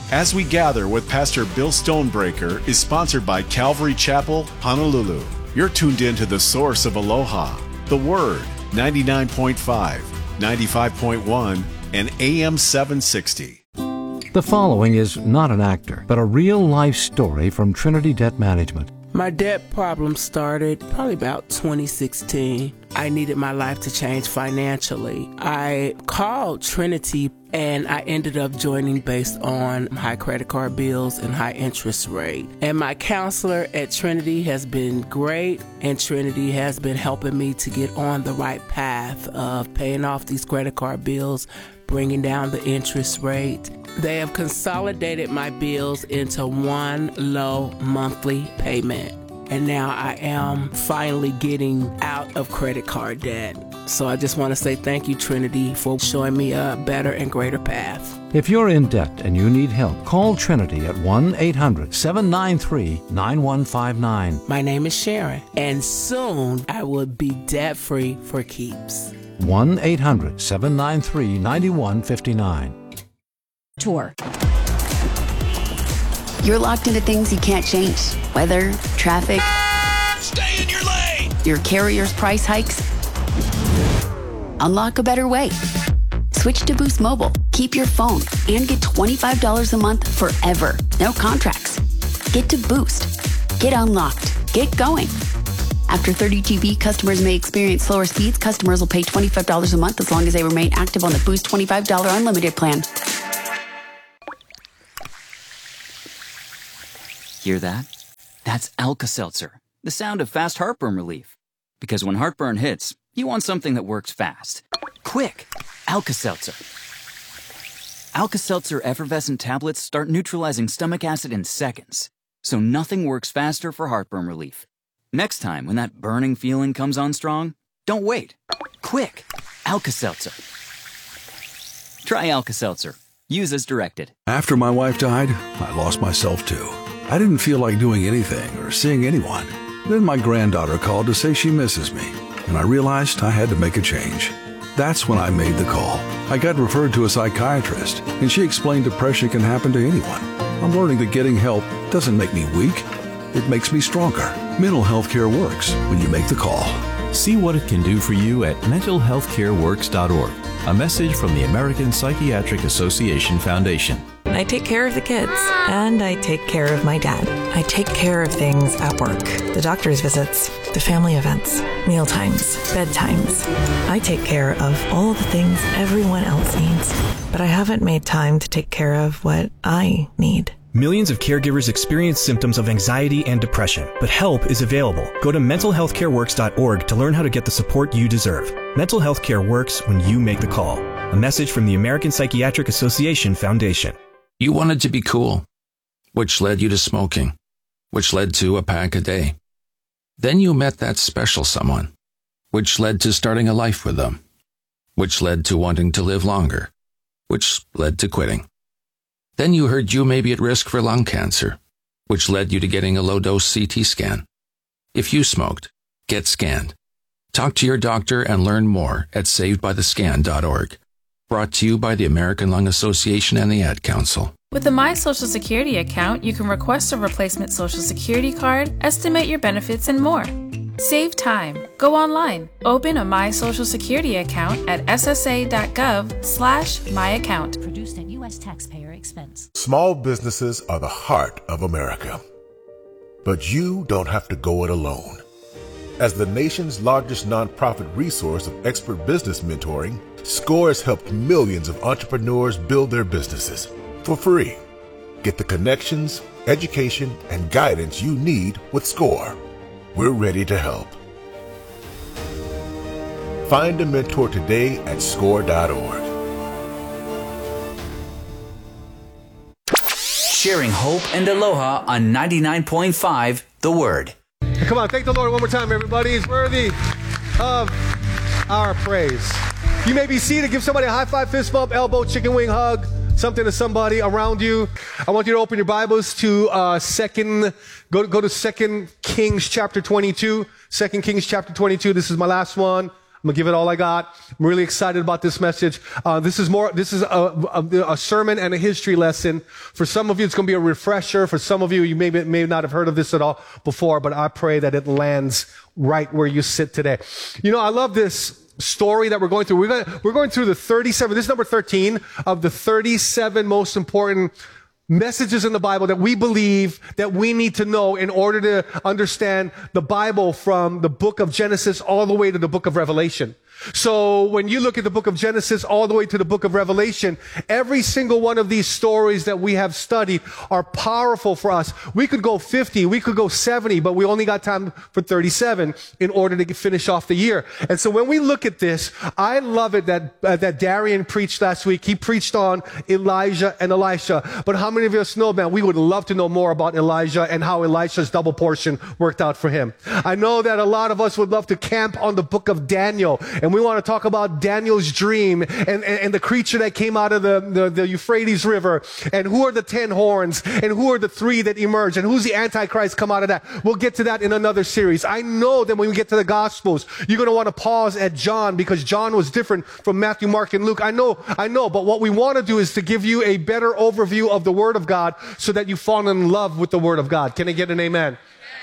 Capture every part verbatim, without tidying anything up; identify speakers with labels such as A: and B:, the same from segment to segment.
A: As We Gather with Pastor Bill Stonebreaker is sponsored by Calvary Chapel, Honolulu. You're tuned in to the source of Aloha, the Word, ninety-nine point five, ninety-five point one, and A M seven sixty.
B: The following is not an actor, but a real-life story from Trinity Debt Management.
C: My debt problem started probably about twenty sixteen. I needed my life to change financially. I called Trinity and I ended up joining based on high credit card bills and high interest rate. And my counselor at Trinity has been great, and Trinity has been helping me to get on the right path of paying off these credit card bills, bringing down the interest rate. They have consolidated my bills into one low monthly payment. And now I am finally getting out of credit card debt. So I just want to say thank you, Trinity, for showing me a better and greater path.
B: If you're in debt and you need help, call Trinity at one eight hundred, seven nine three, nine one five nine.
C: My name is Sharon, and soon I will be debt-free for keeps.
B: one eight hundred, seven nine three, nine one five nine.
D: Tour. You're locked into things you can't change. Weather, traffic.
E: Stay in your lane!
D: Your carrier's price hikes. Unlock a better way. Switch to Boost Mobile. Keep your phone and get twenty-five dollars a month forever. No contracts. Get to Boost. Get unlocked. Get going. After thirty G B, customers may experience slower speeds. Customers will pay twenty-five dollars a month as long as they remain active on the Boost twenty-five dollars unlimited plan.
F: Hear that? That's Alka-Seltzer, the sound of fast heartburn relief. Because when heartburn hits, you want something that works fast. Quick! Alka-Seltzer. Alka-Seltzer effervescent tablets start neutralizing stomach acid in seconds. So nothing works faster for heartburn relief. Next time, when that burning feeling comes on strong, don't wait. Quick! Alka-Seltzer. Try Alka-Seltzer. Use as directed.
G: After my wife died, I lost myself too. I didn't feel like doing anything or seeing anyone. Then my granddaughter called to say she misses me, and I realized I had to make a change. That's when I made the call. I got referred to a psychiatrist, and she explained depression can happen to anyone. I'm learning that getting help doesn't make me weak. It makes me stronger. Mental health care works when you make the call.
H: See what it can do for you at mental health care works dot org. A message from the American Psychiatric Association Foundation.
I: I take care of the kids, and I take care of my dad. I take care of things at work. The doctor's visits, the family events, meal times, bedtimes. I take care of all the things everyone else needs, but I haven't made time to take care of what I need.
J: Millions of caregivers experience symptoms of anxiety and depression, but help is available. Go to mental health care works dot org to learn how to get the support you deserve. Mental health care works when you make the call. A message from the American Psychiatric Association Foundation.
K: You wanted to be cool, which led you to smoking, which led to a pack a day. Then you met that special someone, which led to starting a life with them, which led to wanting to live longer, which led to quitting. Then you heard you may be at risk for lung cancer, which led you to getting a low-dose C T scan. If you smoked, get scanned. Talk to your doctor and learn more at saved by the scan dot org. Brought to you by the American Lung Association and the Ad Council.
L: With the My Social Security account, you can request a replacement Social Security card, estimate your benefits, and more. Save time. Go online. Open a My Social Security account at S S A dot gov slash my account.
M: Produced at U S taxpayer expense.
N: Small businesses are the heart of America. But you don't have to go it alone. As the nation's largest nonprofit resource of expert business mentoring, SCORE has helped millions of entrepreneurs build their businesses for free. Get the connections, education, and guidance you need with SCORE. We're ready to help. Find a mentor today at score dot org.
F: Sharing hope and aloha on ninety-nine point five The Word.
O: Come on, thank the Lord one more time, everybody. He's worthy of our praise. You may be seated. Give somebody a high five, fist bump, elbow, chicken wing hug, something to somebody around you. I want you to open your Bibles to uh, second. Go, go to Second Kings chapter twenty-two. Second Kings chapter twenty-two. This is my last one. I'm gonna give it all I got. I'm really excited about this message. Uh, this is more, this is a, a, a sermon and a history lesson. For some of you, it's gonna be a refresher. For some of you, you may, may not have heard of this at all before, but I pray that it lands right where you sit today. You know, I love this story that we're going through. We're going, we're going through the thirty-seven, this is number thirteen of the thirty-seven most important messages in the Bible that we believe that we need to know in order to understand the Bible from the book of Genesis all the way to the book of Revelation. So when you look at the book of Genesis all the way to the book of Revelation, every single one of these stories that we have studied are powerful for us. We could go fifty, we could go seventy, but we only got time for thirty-seven in order to finish off the year. And so when we look at this, I love it that uh, that Darian preached last week. He preached on Elijah and Elisha. But how many of us know, man, we would love to know more about Elijah and how Elisha's double portion worked out for him. I know that a lot of us would love to camp on the book of Daniel, and we want to talk about Daniel's dream and, and, and the creature that came out of the, the, the Euphrates River, and who are the ten horns, and who are the three that emerge, and who's the Antichrist come out of that. We'll get to that in another series. I know that when we get to the Gospels, you're going to want to pause at John, because John was different from Matthew, Mark, and Luke. I know, I know, but what we want to do is to give you a better overview of the Word of God so that you fall in love with the Word of God. Can I get an amen?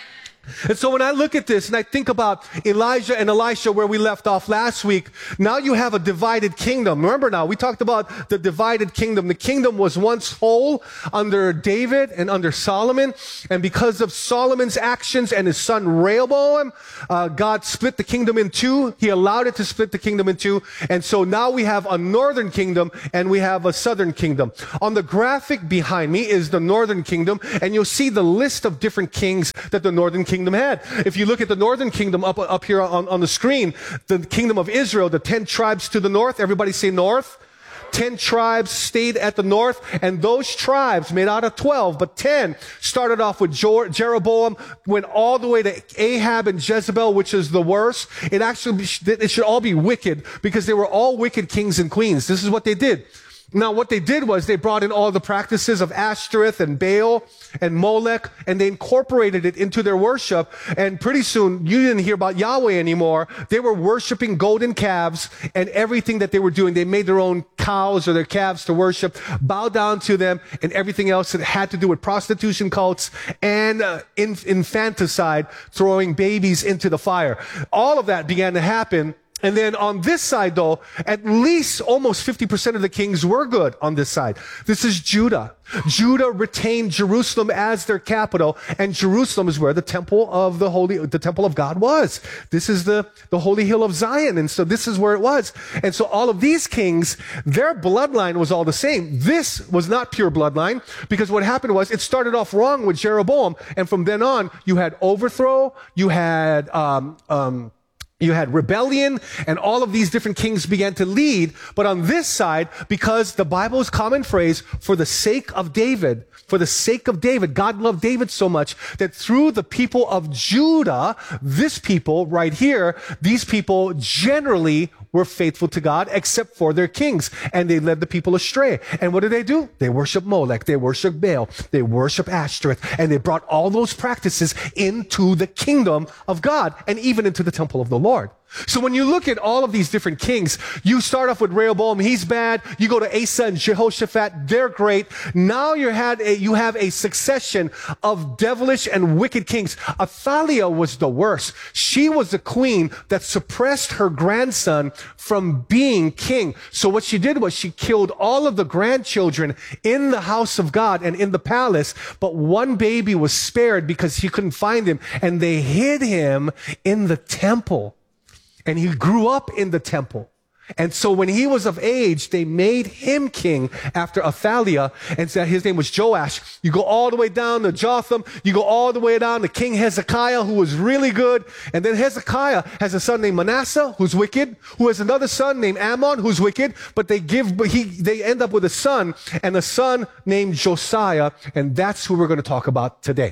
O: And so when I look at this and I think about Elijah and Elisha, where we left off last week, now you have a divided kingdom. Remember now, we talked about the divided kingdom. The kingdom was once whole under David and under Solomon. And because of Solomon's actions and his son Rehoboam, uh, God split the kingdom in two. He allowed it to split the kingdom in two. And so now we have a northern kingdom and we have a southern kingdom. On the graphic behind me is the northern kingdom, and you'll see the list of different kings that the northern kingdom Kingdom had. If you look at the northern kingdom up, up here on, on the screen, the kingdom of Israel, the ten tribes to the north, everybody say north. Ten tribes stayed at the north, and those tribes made out of twelve, but ten started off with Jeroboam, went all the way to Ahab and Jezebel, which is the worst. It actually, it should all be wicked, because they were all wicked kings and queens. This is what they did. Now, what they did was they brought in all the practices of Ashtoreth and Baal and Molech, and they incorporated it into their worship. And pretty soon, you didn't hear about Yahweh anymore. They were worshiping golden calves, and everything that they were doing, they made their own cows or their calves to worship, bow down to them, and everything else that had to do with prostitution cults and uh, infanticide, throwing babies into the fire. All of that began to happen. And then on this side, though, at least almost fifty percent of the kings were good on this side. This is Judah. Judah retained Jerusalem as their capital, and Jerusalem is where the temple of the holy, the temple of God was. This is the, the holy hill of Zion, and so this is where it was. And so all of these kings, their bloodline was all the same. This was not pure bloodline, because what happened was it started off wrong with Jeroboam, and from then on, you had overthrow, you had, um, um, You had rebellion, and all of these different kings began to lead. But on this side, because the Bible's common phrase, for the sake of David, for the sake of David, God loved David so much that through the people of Judah, this people right here, these people generally were faithful to God except for their kings, and they led the people astray. And what did they do? They worship Molech, they worship Baal, they worship Ashtoreth, and they brought all those practices into the kingdom of God and even into the temple of the Lord. So when you look at all of these different kings, you start off with Rehoboam, he's bad. You go to Asa and Jehoshaphat, they're great. Now you had a, you have a succession of devilish and wicked kings. Athaliah was the worst. She was the queen that suppressed her grandson from being king. So what she did was she killed all of the grandchildren in the house of God and in the palace, but one baby was spared because she couldn't find him, and they hid him in the temple. And he grew up in the temple. And so when he was of age, they made him king after Athaliah, and said his name was Joash. You go all the way down to Jotham. You go all the way down to King Hezekiah, who was really good. And then Hezekiah has a son named Manasseh, who's wicked, who has another son named Ammon, who's wicked. But they give, but he, they end up with a son, and a son named Josiah. And that's who we're going to talk about today.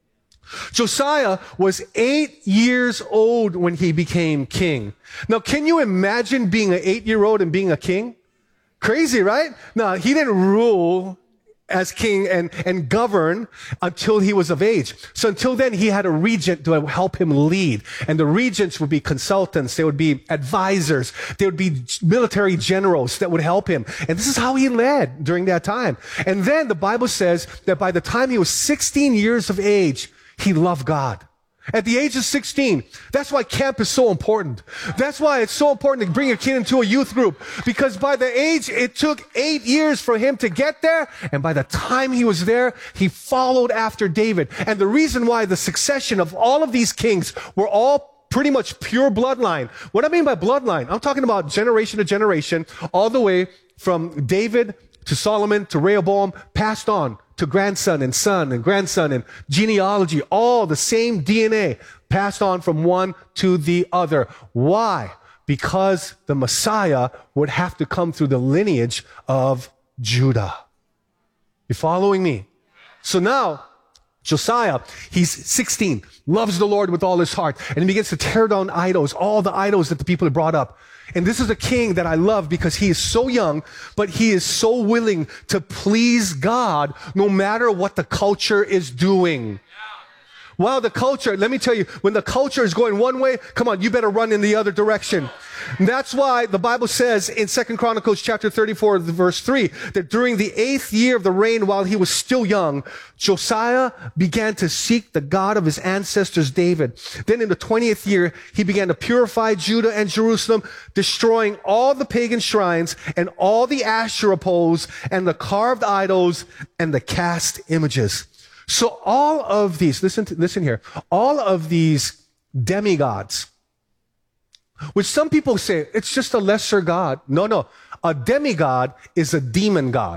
O: Josiah was eight years old when he became king. Now, can you imagine being an eight-year-old and being a king? Crazy, right? Now, he didn't rule as king and, and govern until he was of age. So until then, he had a regent to help him lead. And the regents would be consultants. They would be advisors. They would be military generals that would help him. And this is how he led during that time. And then the Bible says that by the time he was sixteen years of age, he loved God. At the age of sixteen, that's why camp is so important. That's why it's so important to bring your kid into a youth group. Because by the age, it took eight years for him to get there. And by the time he was there, he followed after David. And the reason why the succession of all of these kings were all pretty much pure bloodline. What I mean by bloodline, I'm talking about generation to generation, all the way from David to Solomon to Rehoboam, passed on to grandson and son and grandson and genealogy, all the same D N A passed on from one to the other. Why? Because the Messiah would have to come through the lineage of Judah. You following me? So now, Josiah, he's sixteen, loves the Lord with all his heart, and he begins to tear down idols, all the idols that the people had brought up. And this is a king that I love because he is so young, but he is so willing to please God no matter what the culture is doing. Wow, the culture, let me tell you, when the culture is going one way, come on, you better run in the other direction. And that's why the Bible says in Second Chronicles chapter thirty-four, verse three, that during the eighth year of the reign while he was still young, Josiah began to seek the God of his ancestors, David. Then in the twentieth year, he began to purify Judah and Jerusalem, destroying all the pagan shrines and all the Asherah poles and the carved idols and the cast images. So all of these, listen to, listen here, all of these demigods, which some people say it's just a lesser god. No, no. A demigod is a demon god.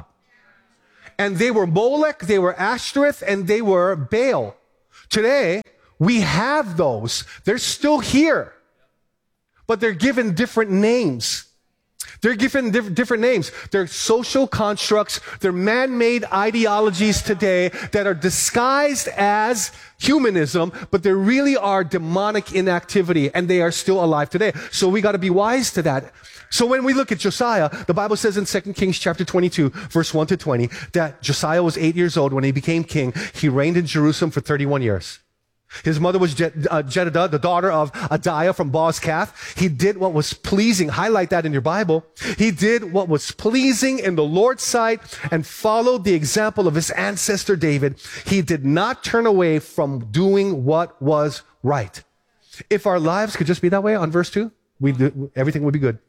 O: And they were Molech, they were Ashtoreth, and they were Baal. Today, we have those. They're still here. But they're given different names. They're given diff- different names. They're social constructs. They're man-made ideologies today that are disguised as humanism, but they really are demonic inactivity, and they are still alive today. So we got to be wise to that. So when we look at Josiah, the Bible says in Second Kings chapter twenty-two, verse one to twenty, that Josiah was eight years old when he became king. He reigned in Jerusalem for thirty-one years. His mother was Je- uh, Jedidah, the daughter of Adiah from Boaz-Kath. He did what was pleasing. Highlight that in your Bible. He did what was pleasing in the Lord's sight and followed the example of his ancestor David. He did not turn away from doing what was right. If our lives could just be that way on verse two, we do, everything would be good.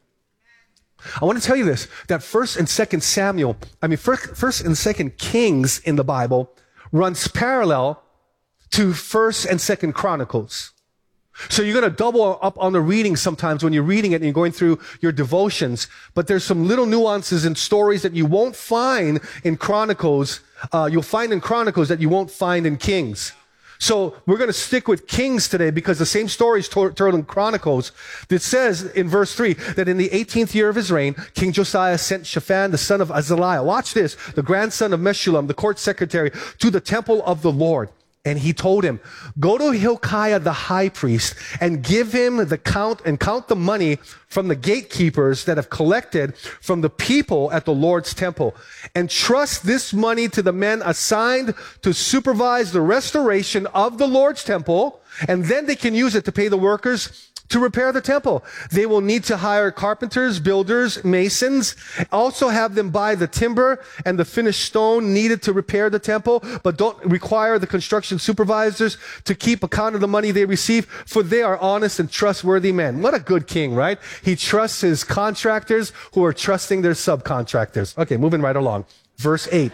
O: I want to tell you this, that First and Second Samuel, I mean, First, First and Second Kings in the Bible runs parallel to First and Second Chronicles. So you're going to double up on the reading sometimes when you're reading it and you're going through your devotions. But there's some little nuances and stories that you won't find in Chronicles. Uh, you'll find in Chronicles that you won't find in Kings. So we're going to stick with Kings today because the same story is told in Chronicles. It says in verse three that in the eighteenth year of his reign, King Josiah sent Shaphan, the son of Azaliah, watch this, the grandson of Meshullam, the court secretary, to the temple of the Lord. And he told him, go to Hilkiah the high priest and give him the count and count the money from the gatekeepers that have collected from the people at the Lord's temple, and trust this money to the men assigned to supervise the restoration of the Lord's temple, and then they can use it to pay the workers to repair the temple. They will need to hire carpenters, builders, masons, also have them buy the timber and the finished stone needed to repair the temple, but don't require the construction supervisors to keep account of the money they receive, for they are honest and trustworthy men. What a good king, right? He trusts his contractors who are trusting their subcontractors. Okay, moving right along. Verse eight.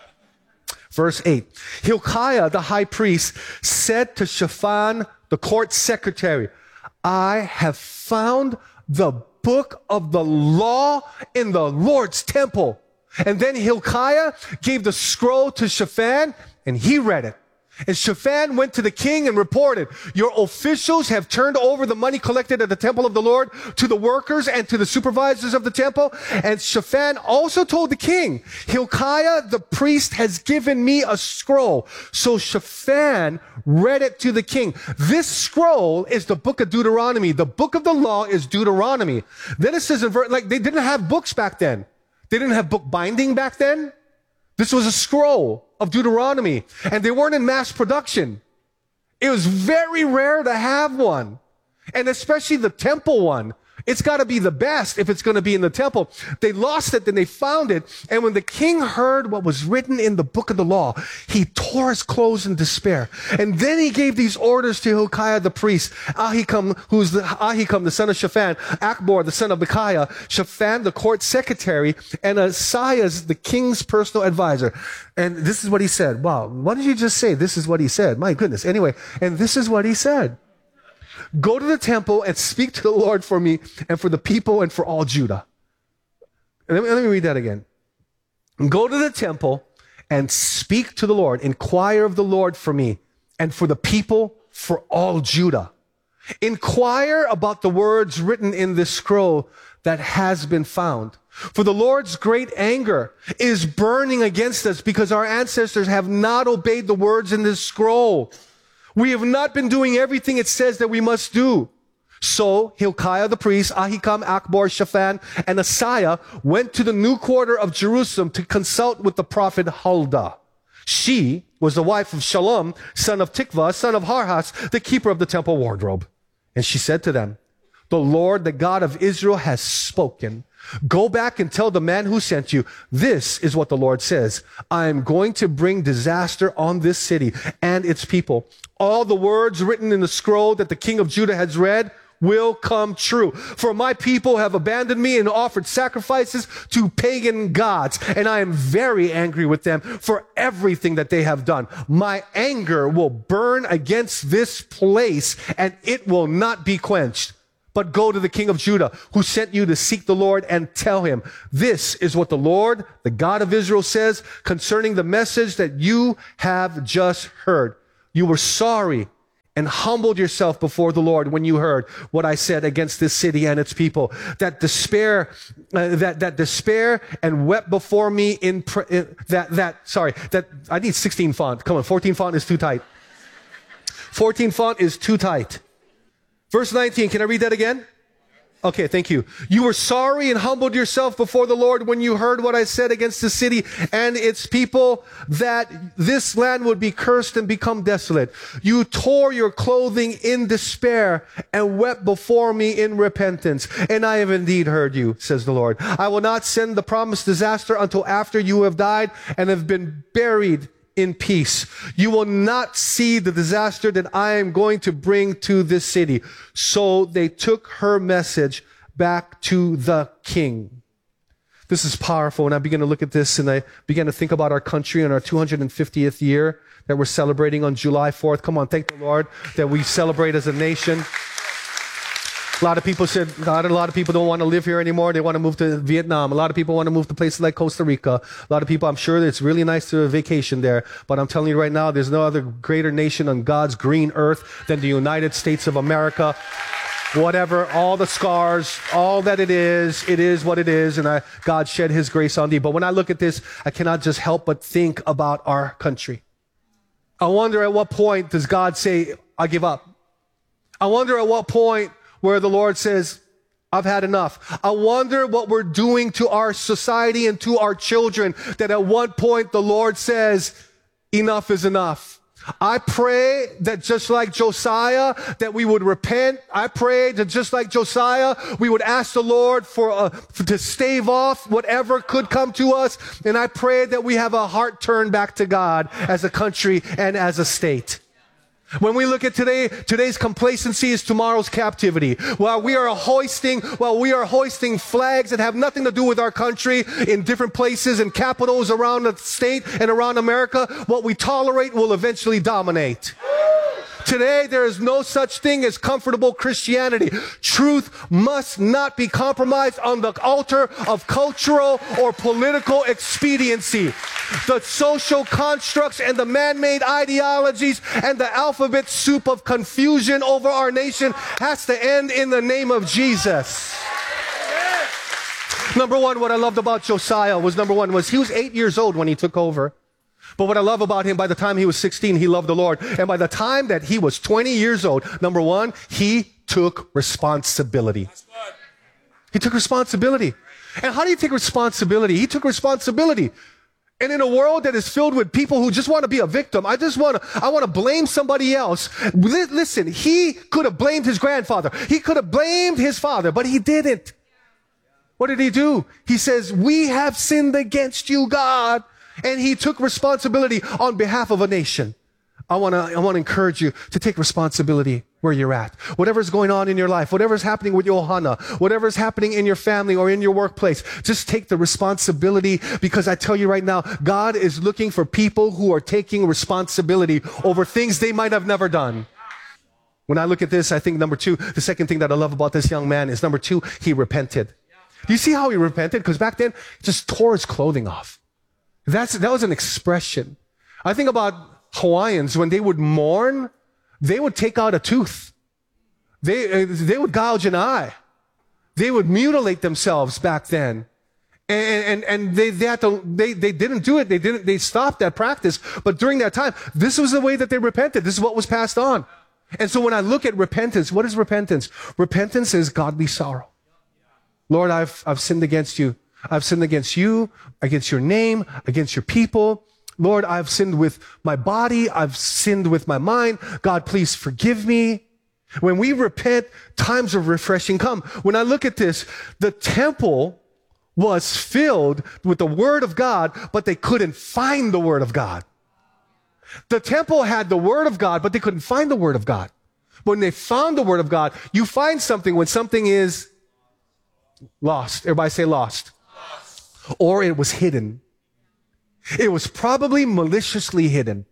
O: Verse eight. Hilkiah, the high priest, said to Shaphan, the court secretary, I have found the book of the law in the Lord's temple. And then Hilkiah gave the scroll to Shaphan, and he read it. And Shaphan went to the king and reported, your officials have turned over the money collected at the temple of the Lord to the workers and to the supervisors of the temple. And Shaphan also told the king, Hilkiah the priest has given me a scroll. So Shaphan read it to the king. This scroll is the book of Deuteronomy. The book of the law is Deuteronomy. Then it says, in ver- like they didn't have books back then. They didn't have book binding back then. This was a scroll of Deuteronomy, and they weren't in mass production. It was very rare to have one, and especially the temple one. It's got to be the best if it's going to be in the temple. They lost it, then they found it. And when the king heard what was written in the book of the law, he tore his clothes in despair. And then he gave these orders to Hilkiah the priest, Ahikam, who's the, Ahikam, the son of Shaphan, Akbor, the son of Micaiah, Shaphan, the court secretary, and Asaiah, the king's personal advisor. And this is what he said. Wow, what did you just say? This is what he said. My goodness. Anyway, and this is what he said. Go to the temple and speak to the Lord for me and for the people and for all Judah. Let me, let me read that again. Go to the temple and speak to the Lord. Inquire of the Lord for me and for the people, for all Judah. Inquire about the words written in this scroll that has been found. For the Lord's great anger is burning against us because our ancestors have not obeyed the words in this scroll. We have not been doing everything it says that we must do. So Hilkiah the priest, Ahikam, Akbor, Shaphan, and Asaiah went to the new quarter of Jerusalem to consult with the prophet Huldah. She was the wife of Shallum, son of Tikvah, son of Harhas, the keeper of the temple wardrobe. And she said to them, the Lord, the God of Israel, has spoken. Go back and tell the man who sent you, this is what the Lord says. I am going to bring disaster on this city and its people. All the words written in the scroll that the king of Judah has read will come true. For my people have abandoned me and offered sacrifices to pagan gods, and I am very angry with them for everything that they have done. My anger will burn against this place, and it will not be quenched. But go to the king of Judah, who sent you to seek the Lord, and tell him, this is what the Lord, the God of Israel, says concerning the message that you have just heard. You were sorry and humbled yourself before the Lord when you heard what I said against this city and its people. That despair, uh, that that despair, and wept before me in, pr- in that that sorry that I need sixteen font. Come on, fourteen font is too tight. fourteen font is too tight. Verse nineteen, can I read that again? Okay, thank you. You were sorry and humbled yourself before the Lord when you heard what I said against the city and its people, that this land would be cursed and become desolate. You tore your clothing in despair and wept before me in repentance. And I have indeed heard you, says the Lord. I will not send the promised disaster until after you have died and have been buried in peace. You will not see the disaster that I am going to bring to this city. So they took her message back to the king. This is powerful. And I began to look at this and I began to think about our country and our two hundred fiftieth year that we're celebrating on July fourth. Come on, thank the Lord that we celebrate as a nation. A lot of people said, God, a lot of people don't want to live here anymore. They want to move to Vietnam. A lot of people want to move to places like Costa Rica. A lot of people, I'm sure it's really nice to vacation there. But I'm telling you right now, there's no other greater nation on God's green earth than the United States of America. Whatever, all the scars, all that it is, it is what it is. And I, God shed his grace on thee. But when I look at this, I cannot just help but think about our country. I wonder at what point does God say, I give up? I wonder at what point where the Lord says, I've had enough. I wonder what we're doing to our society and to our children, that at one point the Lord says, enough is enough. I pray that just like Josiah, that we would repent. I pray that just like Josiah, we would ask the Lord for, uh, for to stave off whatever could come to us. And I pray that we have a heart turned back to God as a country and as a state. When we look at today, today's complacency is tomorrow's captivity. While we are hoisting, while we are hoisting flags that have nothing to do with our country in different places and capitals around the state and around America, what we tolerate will eventually dominate. Today, there is no such thing as comfortable Christianity. Truth must not be compromised on the altar of cultural or political expediency. The social constructs and the man-made ideologies and the alphabet soup of confusion over our nation has to end in the name of Jesus. Number one, what I loved about Josiah was, number one, was he was eight years old when he took over. But what I love about him, by the time he was sixteen, he loved the Lord. And by the time that he was twenty years old, number one, he took responsibility. He took responsibility. And how do you take responsibility? He took responsibility. And in a world that is filled with people who just want to be a victim, I just want to, I want to blame somebody else. Listen, he could have blamed his grandfather. He could have blamed his father, but he didn't. What did he do? He says, we have sinned against you, God. And he took responsibility on behalf of a nation. I want to, I want to encourage you to take responsibility where you're at. Whatever's going on in your life, whatever's happening with your Ohana, whatever's happening in your family or in your workplace, just take the responsibility, because I tell you right now, God is looking for people who are taking responsibility over things they might have never done. When I look at this, I think number two, the second thing that I love about this young man is number two, he repented. Do you see how he repented? Because back then, he just tore his clothing off. That's, that was an expression. I think about Hawaiians, when they would mourn, they would take out a tooth. They, uh, they would gouge an eye. They would mutilate themselves back then. And, and, and they, they had to, they, they didn't do it. They didn't, they stopped that practice. But during that time, this was the way that they repented. This is what was passed on. And so when I look at repentance, what is repentance? Repentance is godly sorrow. Lord, I've, I've sinned against you. I've sinned against you, against your name, against your people. Lord, I've sinned with my body. I've sinned with my mind. God, please forgive me. When we repent, times of refreshing come. When I look at this, the temple was filled with the word of God, but they couldn't find the word of God. The temple had the word of God, but they couldn't find the word of God. When they found the word of God, you find something when something is lost. Everybody say lost. Lost. Or it was hidden. It was probably maliciously hidden.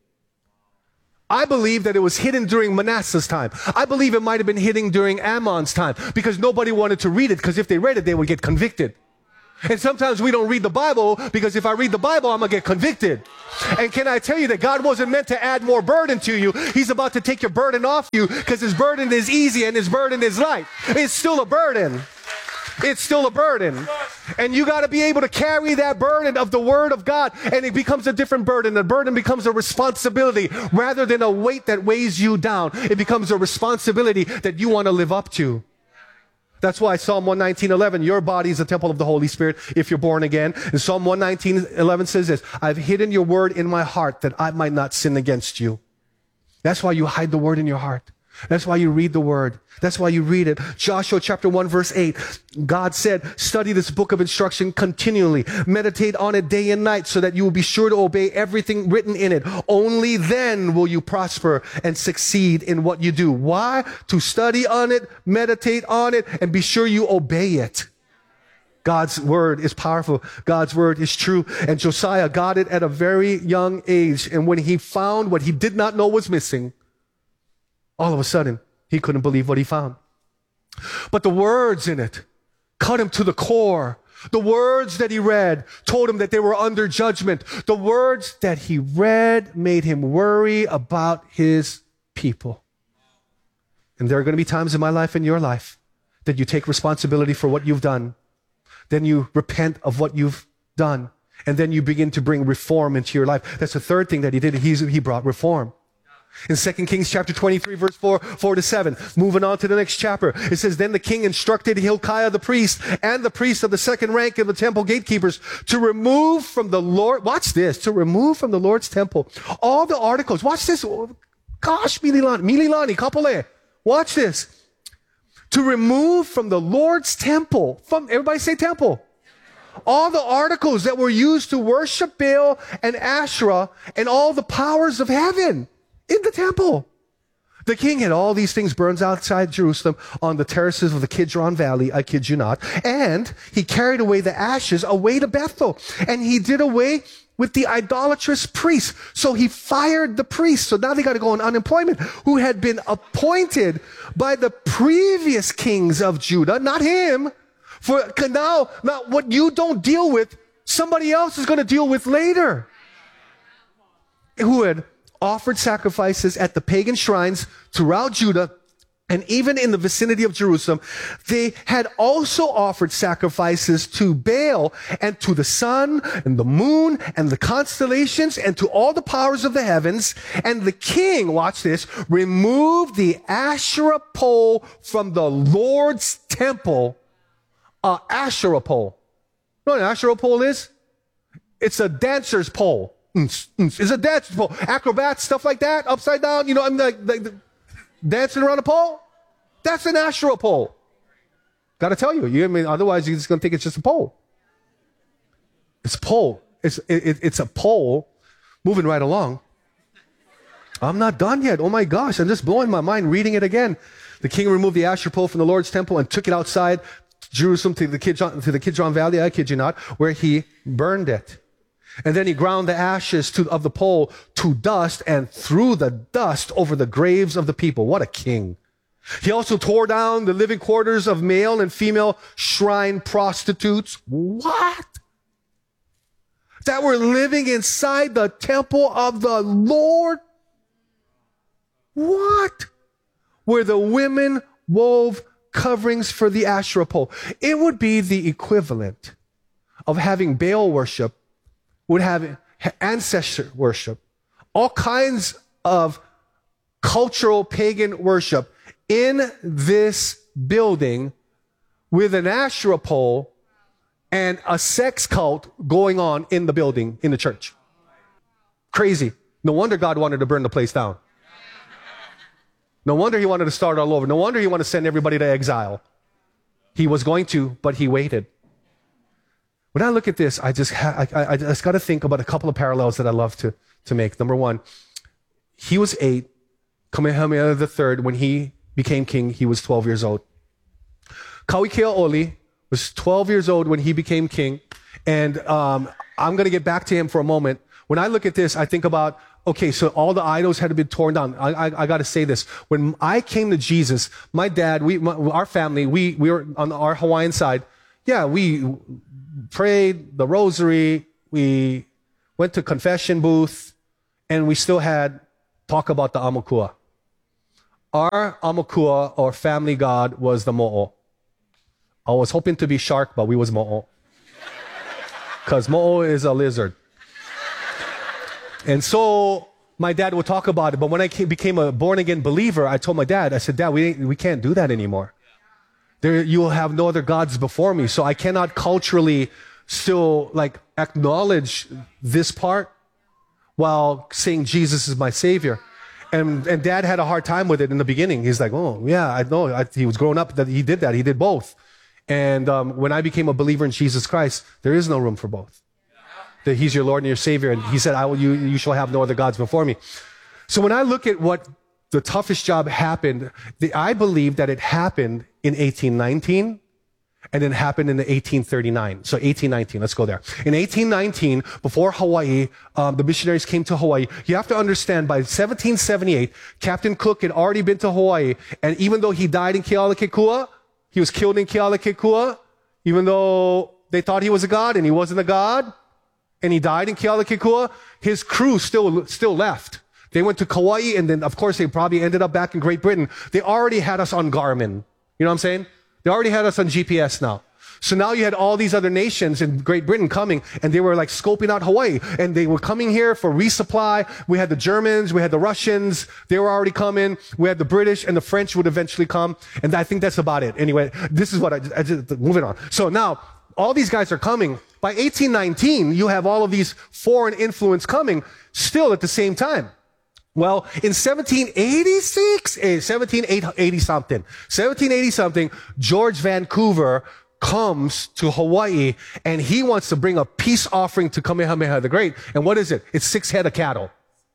O: I believe that it was hidden during Manasseh's time. I believe it might have been hidden during Ammon's time, because nobody wanted to read it, because if they read it, they would get convicted. And sometimes we don't read the Bible because if I read the Bible, I'm going to get convicted. And can I tell you that God wasn't meant to add more burden to you. He's about to take your burden off you, because his burden is easy and his burden is light. It's still a burden. It's still a burden. And you got to be able to carry that burden of the word of God, and it becomes a different burden. The burden becomes a responsibility rather than a weight that weighs you down. It becomes a responsibility that you want to live up to. That's why Psalm one nineteen eleven, your body is a temple of the Holy Spirit if you're born again. And Psalm one nineteen eleven says this, I've hidden your word in my heart that I might not sin against you. That's why you hide the word in your heart. That's why you read the word. That's why you read it. Joshua chapter one verse eight, God said, study this book of instruction continually. Meditate on it day and night so that you will be sure to obey everything written in it. Only then will you prosper and succeed in what you do. Why? To study on it, meditate on it, and be sure you obey it. God's word is powerful. God's word is true. And Josiah got it at a very young age. And when he found what he did not know was missing, all of a sudden, he couldn't believe what he found. But the words in it cut him to the core. The words that he read told him that they were under judgment. The words that he read made him worry about his people. And there are going to be times in my life and your life that you take responsibility for what you've done. Then you repent of what you've done. And then you begin to bring reform into your life. That's the third thing that he did. He's, he brought reform. In Second Kings chapter twenty-three, verse four, four to seven, moving on to the next chapter, it says, then the king instructed Hilkiah the priest and the priests of the second rank of the temple gatekeepers to remove from the Lord, watch this, to remove from the Lord's temple all the articles. Watch this. Gosh, Mililani, Mililani, Kapole. Watch this. To remove from the Lord's temple, from, everybody say temple. All the articles that were used to worship Baal and Asherah and all the powers of heaven. In the temple. The king had all these things burned outside Jerusalem on the terraces of the Kidron Valley, I kid you not. And he carried away the ashes away to Bethel. And he did away with the idolatrous priests. So he fired the priests. So now they got to go on unemployment, who had been appointed by the previous kings of Judah, not him. For now, now what you don't deal with, somebody else is going to deal with later. Who had offered sacrifices at the pagan shrines throughout Judah and even in the vicinity of Jerusalem. They had also offered sacrifices to Baal and to the sun and the moon and the constellations and to all the powers of the heavens. And the king, watch this, removed the Asherah pole from the Lord's temple. Uh, Asherah pole. You know what an Asherah pole is? It's a dancer's pole. It's a dancer's pole. Acrobats, stuff like that, upside down, you know, I'm like, like dancing around a pole. That's an Asherah pole. Got to tell you, you I mean, otherwise you're just going to think it's just a pole. It's a pole. It's, it, it's a pole moving right along. I'm not done yet. Oh my gosh, I'm just blowing my mind reading it again. The king removed the Asherah pole from the Lord's temple and took it outside Jerusalem to the Kidron, to the Kidron Valley, I kid you not, where he burned it. And then he ground the ashes to, of the pole to dust and threw the dust over the graves of the people. What a king. He also tore down the living quarters of male and female shrine prostitutes. What? That were living inside the temple of the Lord? What? Where the women wove coverings for the Asherah pole. It would be the equivalent of having Baal worship, would have ancestor worship, all kinds of cultural pagan worship in this building with an Asherah pole and a sex cult going on in the building, in the church. Crazy. No wonder God wanted to burn the place down. No wonder he wanted to start all over. No wonder he wanted to send everybody to exile. He was going to, but he waited. When I look at this, I just ha- I, I just got to think about a couple of parallels that I love to, to make. Number one, he was eight. Kamehameha the third, when he became king, he was twelve years old. Kauikeaoli was twelve years old when he became king. And um, I'm going to get back to him for a moment. When I look at this, I think about, okay, so all the idols had been torn down. I, I, I got to say this. When I came to Jesus, my dad, we, my, our family, we, we were on our Hawaiian side. Yeah, we prayed the rosary. We went to confession booth, and we still had talk about the Amakua. Our Amakua, or family god, was the Mo'o. I was hoping to be shark, but we was Mo'o. Because Mo'o is a lizard. And so my dad would talk about it. But when I came, became a born-again believer, I told my dad, I said, Dad, we, we can't do that anymore. There, you will have no other gods before me. So I cannot culturally still like acknowledge this part while saying Jesus is my Savior. And, and Dad had a hard time with it in the beginning. He's like, oh, yeah, I know. I, he was growing up that he did that. He did both. And um, when I became a believer in Jesus Christ, there is no room for both. That he's your Lord and your Savior. And he said, I will, you, you shall have no other gods before me. So when I look at what the toughest job happened, the, I believe that it happened in eighteen nineteen and it happened in the eighteen thirty-nine. So eighteen nineteen, let's go there. In eighteen nineteen, before Hawaii, um, the missionaries came to Hawaii. You have to understand, by seventeen seventy-eight, Captain Cook had already been to Hawaii. And even though he died in Kealakekua, he was killed in Kealakekua, even though they thought he was a god and he wasn't a god, and he died in Kealakekua, his crew still, still left. They went to Kauai, and then, of course, they probably ended up back in Great Britain. They already had us on Garmin. You know what I'm saying? They already had us on G P S now. So now you had all these other nations in Great Britain coming, and they were like scoping out Hawaii. And they were coming here for resupply. We had the Germans, we had the Russians. They were already coming. We had the British, and the French would eventually come. And I think that's about it. Anyway, this is what I, I just, moving on. So now, all these guys are coming. By eighteen nineteen, you have all of these foreign influence coming still at the same time. Well, in seventeen eighty-six, eh, seventeen eighty something, seventeen eighty something, George Vancouver comes to Hawaii, and he wants to bring a peace offering to Kamehameha the Great. And what is it? It's six head of cattle.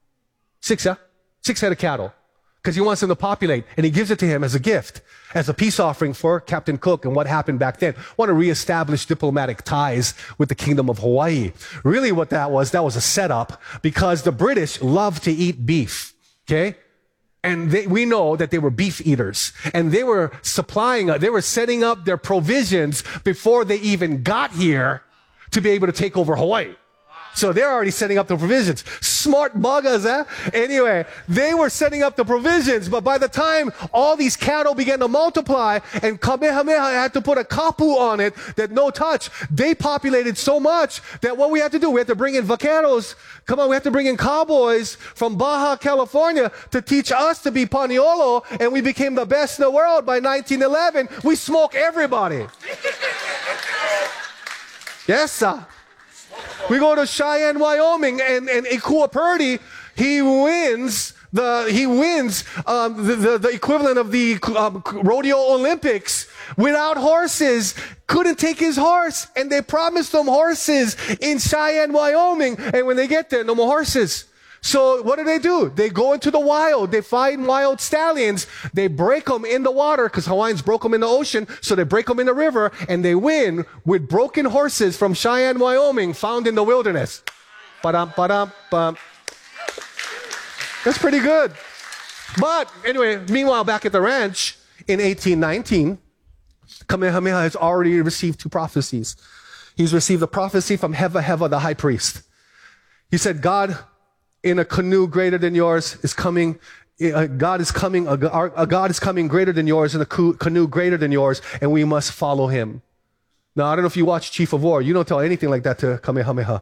O: Six, huh? Six head of cattle. Because he wants them to populate, and he gives it to him as a gift, as a peace offering for Captain Cook and what happened back then. Want to reestablish diplomatic ties with the Kingdom of Hawaii. Really what that was, that was a setup, because the British love to eat beef, okay? And they, we know that they were beef eaters, and they were supplying, they were setting up their provisions before they even got here to be able to take over Hawaii. So they're already setting up the provisions. Smart buggers, eh? Anyway, they were setting up the provisions, but by the time all these cattle began to multiply and Kamehameha had to put a kapu on it that no touch, they populated so much that what we had to do, we had to bring in vaqueros. Come on, we had to bring in cowboys from Baja California to teach us to be Paniolo, and we became the best in the world by nineteen eleven. We smoke everybody. Yes, sir. We go to Cheyenne, Wyoming, and, and Ikua Purdy, he wins the, he wins um, the, the, the equivalent of the um, rodeo Olympics without horses. Couldn't take his horse, and they promised him horses in Cheyenne, Wyoming, and when they get there, no more horses. So what do they do? They go into the wild. They find wild stallions. They break them in the water because Hawaiians broke them in the ocean. So they break them in the river and they win with broken horses from Cheyenne, Wyoming, found in the wilderness. Ba-dum, ba-dum, bum. That's pretty good. But anyway, meanwhile, back at the ranch in eighteen nineteen, Kamehameha has already received two prophecies. He's received a prophecy from Heva Heva, the high priest. He said, God in a canoe greater than yours is coming. Uh, God is coming. A, a God is coming greater than yours in a canoe greater than yours, and we must follow him. Now, I don't know if you watch Chief of War. You don't tell anything like that to Kamehameha.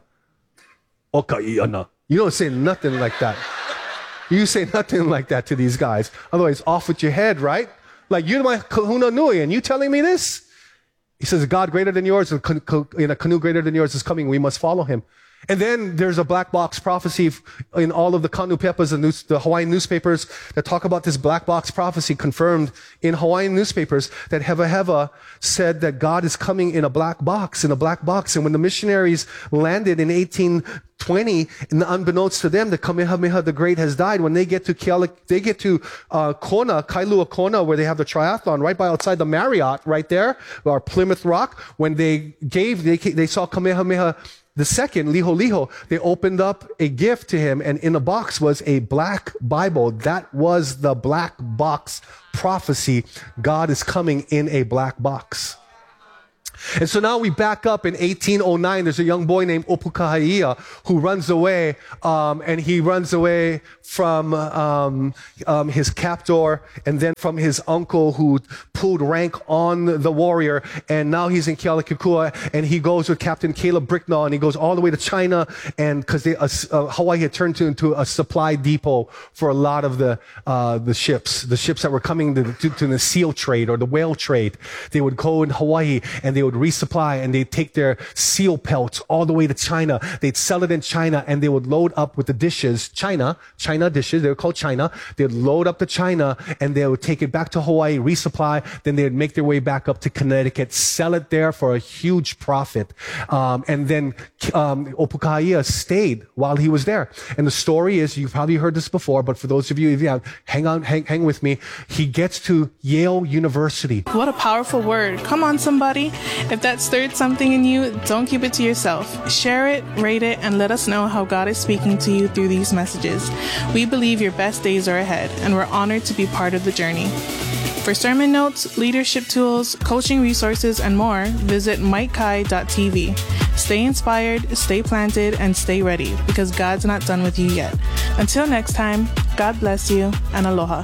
O: You don't say nothing like that. You say nothing like that to these guys. Otherwise, off with your head, right? Like, you're my kahuna nui, and you telling me this? He says, God greater than yours, in a canoe greater than yours is coming. We must follow him. And then there's a black box prophecy in all of the Kanupepas and the Hawaiian newspapers that talk about this black box prophecy confirmed in Hawaiian newspapers that Heva Heva said that God is coming in a black box, in a black box. And when the missionaries landed in eighteen twenty, and unbeknownst to them, that Kamehameha the Great has died, when they get to Keala, they get to uh, Kona, Kailua Kona, where they have the triathlon, right by outside the Marriott, right there, or Plymouth Rock, when they gave, they, they saw Kamehameha the second, Liho Liho, they opened up a gift to him, and in the box was a black Bible. That was the black box prophecy. God is coming in a black box. And so now we back up in eighteen oh nine. There's a young boy named Opukahaia who runs away, um, and he runs away from um, um, his captor and then from his uncle who pulled rank on the warrior. And now he's in Kealakekua, and he goes with Captain Caleb Bricknell, and he goes all the way to China, and because uh, uh, Hawaii had turned to, into a supply depot for a lot of the uh, the ships, the ships that were coming to, to, to the seal trade or the whale trade. They would go in Hawaii and they would resupply, and they'd take their seal pelts all the way to China. They'd sell it in China, and they would load up with the dishes, China, China dishes, they were called China. They'd load up to China, and they would take it back to Hawaii, resupply, then they'd make their way back up to Connecticut, sell it there for a huge profit. Um, and then um, Opukahaia stayed while he was there. And the story is, you've probably heard this before, but for those of you, if you have, hang on, hang, hang with me. He gets to Yale University.
P: What a powerful word. Come on, somebody. If that stirred something in you, don't keep it to yourself. Share it, rate it, and let us know how God is speaking to you through these messages. We believe your best days are ahead, and we're honored to be part of the journey. For sermon notes, leadership tools, coaching resources, and more, visit mike kai dot t v. Stay inspired, stay planted, and stay ready, because God's not done with you yet. Until next time, God bless you, and aloha.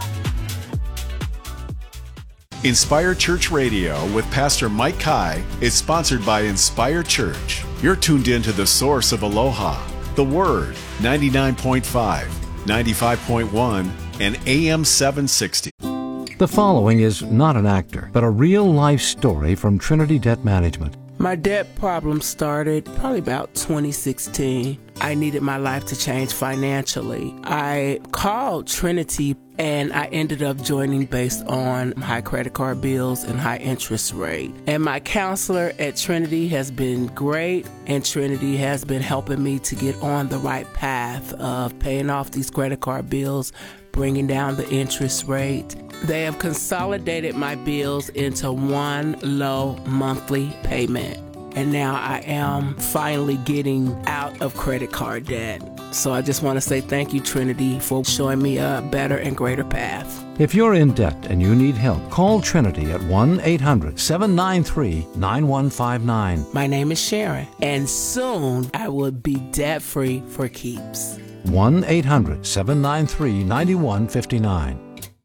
A: Inspire Church Radio with Pastor Mike Kai is sponsored by Inspire Church. You're tuned in to the source of Aloha, the Word, ninety-nine point five, ninety-five point one, and A M seven sixty.
B: The following is not an actor, but a real-life story from Trinity Debt Management.
C: My debt problem started probably about twenty sixteen. I needed my life to change financially. I called Trinity, and I ended up joining based on high credit card bills and high interest rate. And my counselor at Trinity has been great, and Trinity has been helping me to get on the right path of paying off these credit card bills, bringing down the interest rate. They have consolidated my bills into one low monthly payment. And now I am finally getting out of credit card debt. So I just want to say thank you, Trinity, for showing me a better and greater path.
B: If you're in debt and you need help, call Trinity at one eight hundred, seven nine three, nine one five nine.
C: My name is Sharon, and soon I will be debt-free for keeps.
B: one eight hundred, seven nine three, nine one five nine.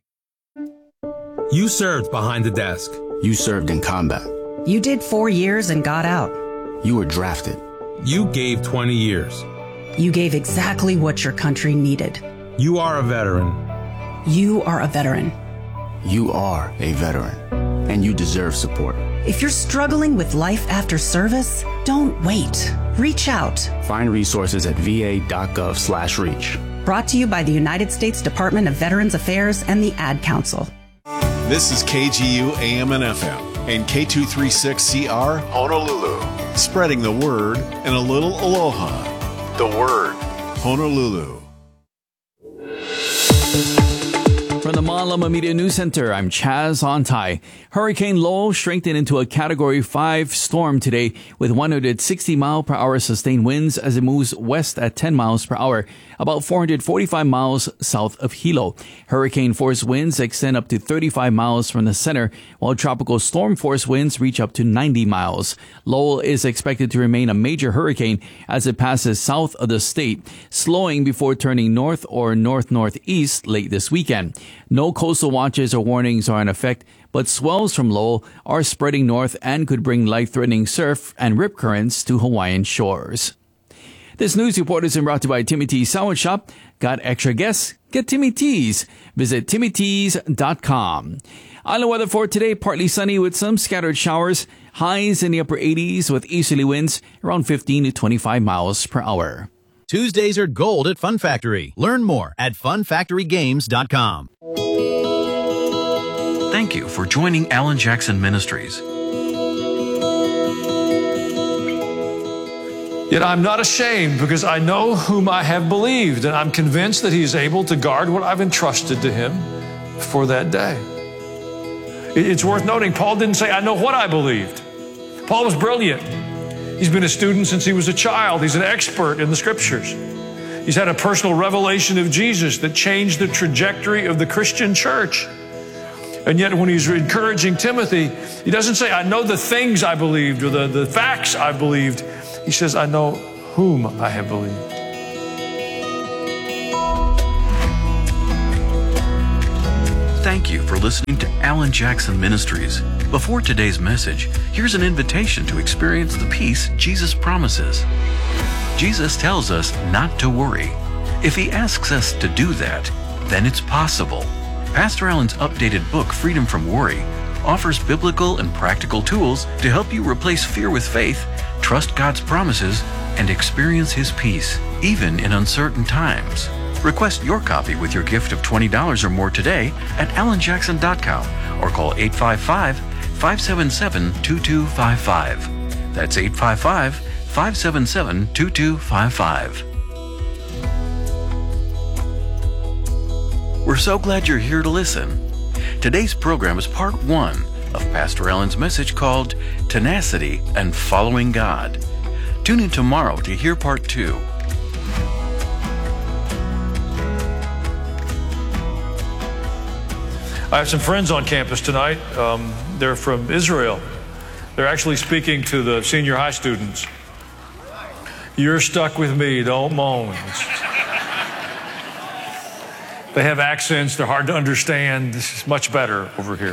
Q: You served behind the desk.
R: You served in combat.
S: You did four years and got out.
R: You were drafted.
Q: You gave twenty years.
S: You gave exactly what your country needed.
Q: You are a veteran.
S: You are a veteran.
R: You are a veteran, and you deserve support.
S: If you're struggling with life after service, don't wait. Reach out.
R: Find resources at va.gov slash reach.
S: Brought to you by the United States Department of Veterans Affairs and the Ad Council.
A: This is K G U A M and F M and K two thirty-six C R Honolulu. Spreading the word and a little aloha. The word, Honolulu.
T: From the Malama Media News Center, I'm Chaz Ontai. Hurricane Lowell strengthened into a Category five storm today with one hundred sixty mile per hour sustained winds as it moves west at ten miles per hour, about four hundred forty-five miles south of Hilo. Hurricane force winds extend up to thirty-five miles from the center, while tropical storm force winds reach up to ninety miles. Lowell is expected to remain a major hurricane as it passes south of the state, slowing before turning north or north-northeast late this weekend. No coastal watches or warnings are in effect, but swells from Lowell are spreading north and could bring life-threatening surf and rip currents to Hawaiian shores. This news report is brought to you by Timmy T's Sandwich Shop. Got extra guests? Get Timmy T's. Visit timmy tees dot com. Island weather for today, partly sunny with some scattered showers. Highs in the upper eighties with easterly winds around fifteen to twenty-five miles per hour.
U: Tuesdays are gold at Fun Factory. Learn more at fun factory games dot com.
V: Thank you for joining Alan Jackson Ministries.
W: Yet I'm not ashamed because I know whom I have believed, and I'm convinced that he is able to guard what I've entrusted to him for that day. It's worth noting, Paul didn't say, I know what I believed. Paul was brilliant. He's been a student since he was a child. He's an expert in the scriptures. He's had a personal revelation of Jesus that changed the trajectory of the Christian church. And yet when he's encouraging Timothy, he doesn't say, I know the things I believed or the, the facts I believed. He says, I know whom I have believed.
V: Thank you for listening to Alan Jackson Ministries. Before today's message, here's an invitation to experience the peace Jesus promises. Jesus tells us not to worry. If he asks us to do that, then it's possible. Pastor Alan's updated book, Freedom from Worry, offers biblical and practical tools to help you replace fear with faith, trust God's promises, and experience his peace, even in uncertain times. Request your copy with your gift of twenty dollars or more today at alan jackson dot com or call eight five five, five seven seven, two two five five. That's eight five five, five seven seven, two two five five. We're so glad you're here to listen. Today's program is part one of Pastor Alan's message called Tenacity and Following God. Tune in tomorrow to hear part two.
W: I have some friends on campus tonight. Um, they're from Israel. They're actually speaking to the senior high students. You're stuck with me, don't moan. They have accents, they're hard to understand. This is much better over here.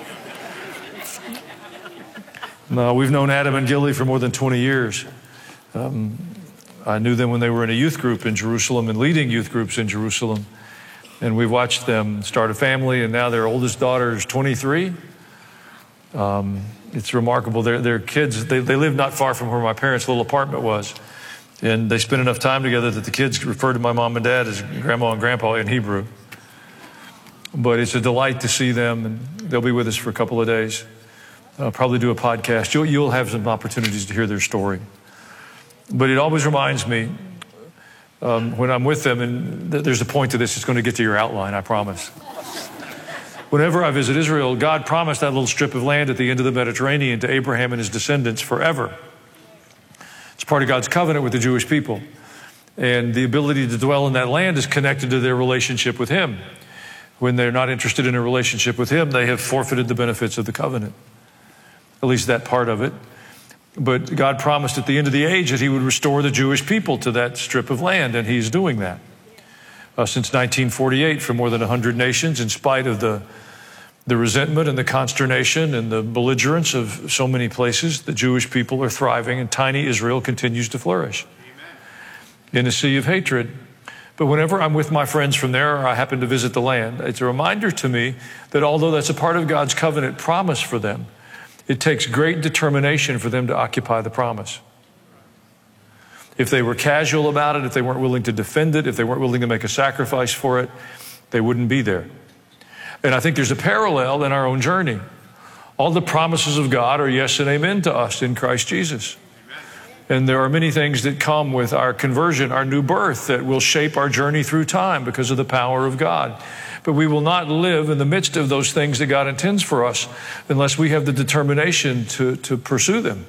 W: No, we've known Adam and Gilly for more than twenty years. Um, I knew them when they were in a youth group in Jerusalem and leading youth groups in Jerusalem. And we've watched them start a family, and now their oldest daughter is twenty-three. Um, it's remarkable. Their, their kids, they, they live not far from where my parents' little apartment was. And they spend enough time together that the kids refer to my mom and dad as grandma and grandpa in Hebrew. But it's a delight to see them, and they'll be with us for a couple of days. I'll probably do a podcast. You'll, you'll have some opportunities to hear their story. But it always reminds me um, when I'm with them, and th- there's a point to this, it's going to get to your outline, I promise. Whenever I visit Israel, God promised that little strip of land at the end of the Mediterranean to Abraham and his descendants forever. It's part of God's covenant with the Jewish people. And the ability to dwell in that land is connected to their relationship with him. When they're not interested in a relationship with him, they have forfeited the benefits of the covenant. At least that part of it. But God promised at the end of the age that he would restore the Jewish people to that strip of land, and he's doing that. Uh, since nineteen forty-eight, for more than one hundred nations, in spite of the, the resentment and the consternation and the belligerence of so many places, the Jewish people are thriving, and tiny Israel continues to flourish. Amen. In a sea of hatred. But whenever I'm with my friends from there, or I happen to visit the land, it's a reminder to me that although that's a part of God's covenant promise for them, it takes great determination for them to occupy the promise. If they were casual about it, if they weren't willing to defend it, if they weren't willing to make a sacrifice for it, they wouldn't be there. And I think there's a parallel in our own journey. All the promises of God are yes and amen to us in Christ Jesus. And there are many things that come with our conversion, our new birth, that will shape our journey through time because of the power of God. But we will not live in the midst of those things that God intends for us unless we have the determination to, to pursue them.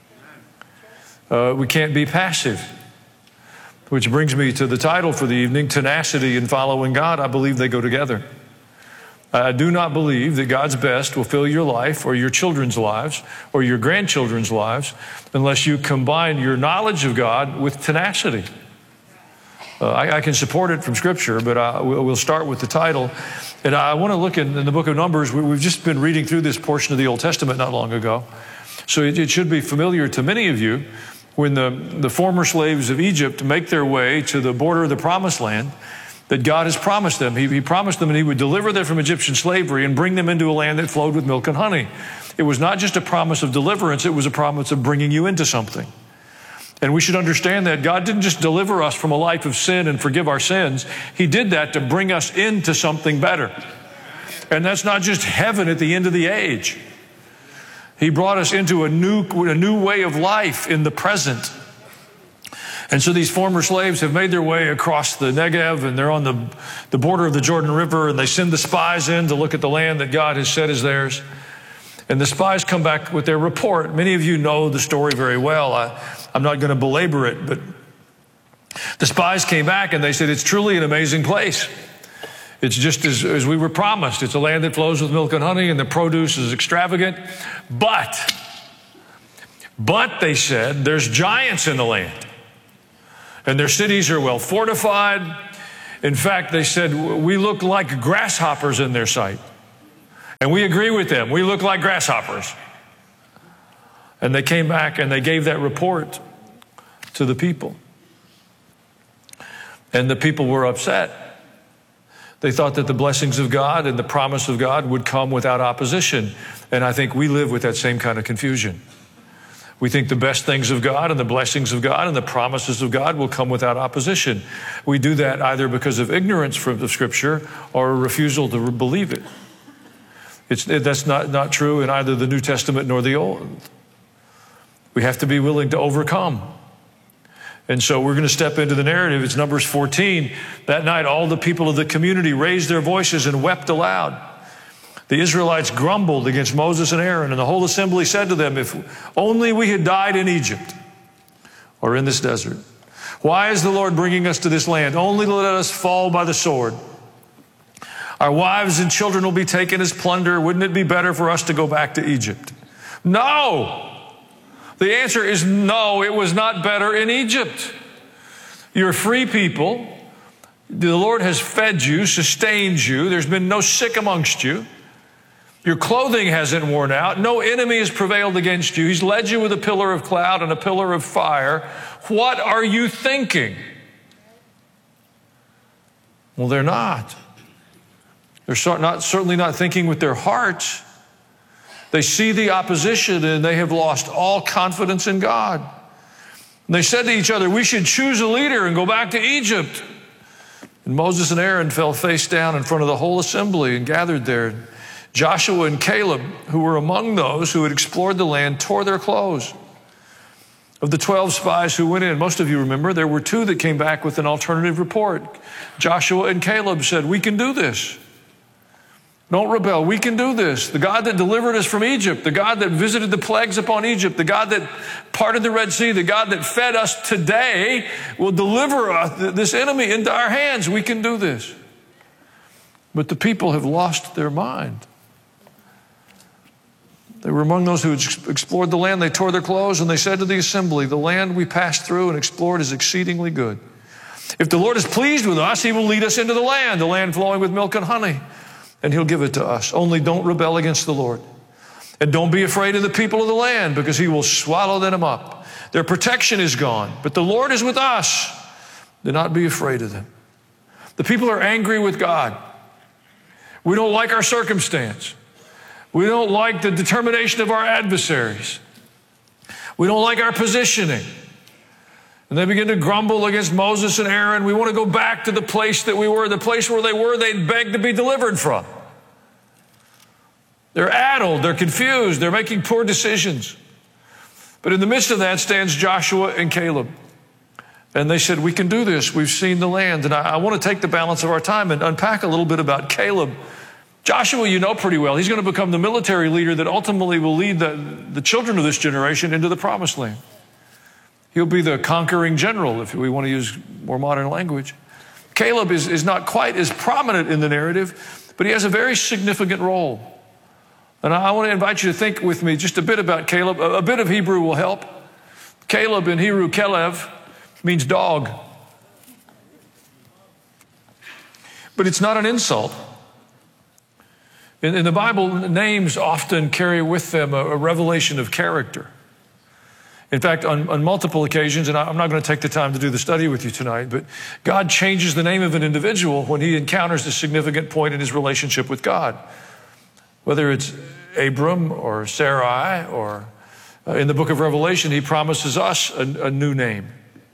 W: Uh, we can't be passive. Which brings me to the title for the evening, Tenacity and Following God. I believe they go together. I do not believe that God's best will fill your life or your children's lives or your grandchildren's lives unless you combine your knowledge of God with tenacity. Uh, I, I can support it from Scripture, but I, we'll start with the title. And I want to look in, in the book of Numbers. We, we've just been reading through this portion of the Old Testament not long ago. So it, it should be familiar to many of you. When the, the former slaves of Egypt make their way to the border of the Promised Land, that God has promised them. He, he promised them that He would deliver them from Egyptian slavery and bring them into a land that flowed with milk and honey. It was not just a promise of deliverance, it was a promise of bringing you into something. And we should understand that God didn't just deliver us from a life of sin and forgive our sins. He did that to bring us into something better. And that's not just heaven at the end of the age. He brought us into a new, a new way of life in the present. And so these former slaves have made their way across the Negev, and they're on the, the border of the Jordan River, and they send the spies in to look at the land that God has said is theirs. And the spies come back with their report. Many of you know the story very well. I, I'm not going to belabor it, but the spies came back and they said, it's truly an amazing place. It's just as, as we were promised. It's a land that flows with milk and honey, and the produce is extravagant. But, but they said, there's giants in the land. And their cities are well fortified. In fact, they said, we look like grasshoppers in their sight. And we agree with them. We look like grasshoppers. And they came back and they gave that report to the people. And the people were upset. They thought that the blessings of God and the promise of God would come without opposition. And I think we live with that same kind of confusion. We think the best things of God and the blessings of God and the promises of God will come without opposition. We do that either because of ignorance from the Scripture or a refusal to believe it. It's, that's not, not true in either the New Testament nor the Old. We have to be willing to overcome. And so we're going to step into the narrative. It's Numbers fourteen. That night, all the people of the community raised their voices and wept aloud. The Israelites grumbled against Moses and Aaron, and the whole assembly said to them, if only we had died in Egypt or in this desert. Why is the Lord bringing us to this land? Only to let us fall by the sword. Our wives and children will be taken as plunder. Wouldn't it be better for us to go back to Egypt? No. The answer is no, it was not better in Egypt. You're free people. The Lord has fed you, sustained you. There's been no sick amongst you. Your clothing hasn't worn out. No enemy has prevailed against you. He's led you with a pillar of cloud and a pillar of fire. What are you thinking? Well, they're not. They're not, certainly not thinking with their hearts. They see the opposition and they have lost all confidence in God. And they said to each other, we should choose a leader and go back to Egypt. And Moses and Aaron fell face down in front of the whole assembly and gathered there. Joshua and Caleb, who were among those who had explored the land, tore their clothes. Of the twelve spies who went in, most of you remember, there were two that came back with an alternative report. Joshua and Caleb said, we can do this. Don't rebel. We can do this. The God that delivered us from Egypt, the God that visited the plagues upon Egypt, the God that parted the Red Sea, the God that fed us today will deliver us, this enemy into our hands. We can do this. But the people have lost their mind. They were among those who had explored the land. They tore their clothes and they said to the assembly, the land we passed through and explored is exceedingly good. If the Lord is pleased with us, He will lead us into the land, the land flowing with milk and honey, and He'll give it to us. Only don't rebel against the Lord. And don't be afraid of the people of the land, because He will swallow them up. Their protection is gone, but the Lord is with us. Do not be afraid of them. The people are angry with God. We don't like our circumstance. We don't like the determination of our adversaries. We don't like our positioning. And they begin to grumble against Moses and Aaron. We want to go back to the place that we were, the place where they were they'd begged to be delivered from. They're addled, they're confused, they're making poor decisions. But in the midst of that stands Joshua and Caleb. And they said, we can do this. We've seen the land. And I, I want to take the balance of our time and unpack a little bit about Caleb. Joshua, you know pretty well. He's going to become the military leader that ultimately will lead the, the children of this generation into the promised land. He'll be the conquering general, if we want to use more modern language. Caleb is, is not quite as prominent in the narrative, but he has a very significant role. And I want to invite you to think with me just a bit about Caleb. A, a bit of Hebrew will help. Caleb in Hebrew, Kelev, means dog. But it's not an insult. In, in the Bible, names often carry with them a, a revelation of character. In fact, on, on multiple occasions, and I'm not going to take the time to do the study with you tonight, but God changes the name of an individual when he encounters a significant point in his relationship with God. Whether it's Abram or Sarai, or uh, in the book of Revelation, he promises us a, a new name.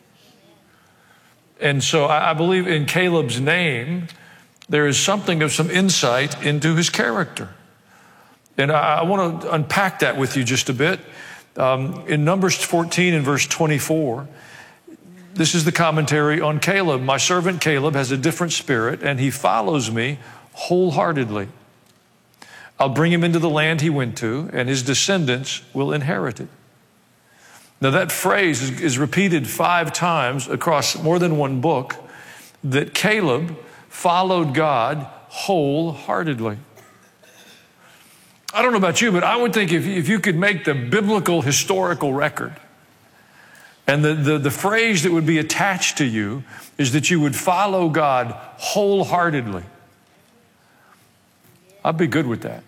W: And so I, I believe in Caleb's name, there is something of some insight into his character. And I, I want to unpack that with you just a bit. Um, in Numbers fourteen and verse twenty-four, this is the commentary on Caleb. My servant Caleb has a different spirit, and he follows me wholeheartedly. I'll bring him into the land he went to, and his descendants will inherit it. Now that phrase is, is repeated five times across more than one book, that Caleb followed God wholeheartedly. I don't know about you, but I would think if, if you could make the biblical historical record, and the, the, the phrase that would be attached to you is that you would follow God wholeheartedly, I'd be good with that.